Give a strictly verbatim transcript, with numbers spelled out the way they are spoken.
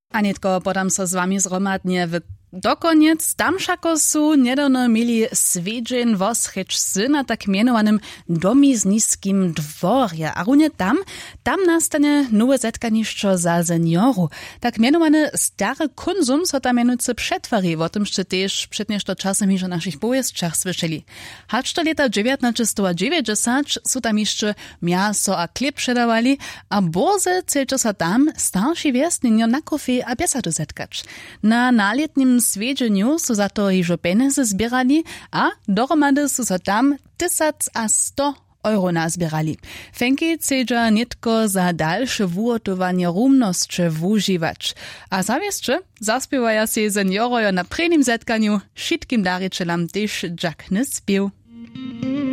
Anitko, podam so z wami zromadnie w dokoniec. Tam všako su nedawno mieli svedźeń woschecz na tak mianowanym domizniskim dworje. A runie tam, tam nastanie nowe zetkaniszczo za senioru. Tak mianowany stary konsum so tam mianujcy przetwari, o tym jeszcze też przed nešto czasem już o naszych pojezdczach słyszeli. Hacz to lata dziewiętnaście dziewięćdziesiąt su tam jeszcze miaso a chleb przedawali, a boze celczo so tam starsi wjesninio na kofie a biesadu zetkać. Na naletnim svedźeniu su za to hižo peniaze zbierali, a dohromady su so tam tysac a sto euro nazbierali. Fenki chcedža nitko za dalsze wuotowanie rumnosće wužiwać. A zawieszcze zaspiewaja się seniorojo na prejnym zetkaniu, šitkim daričelam tež džakny spiew.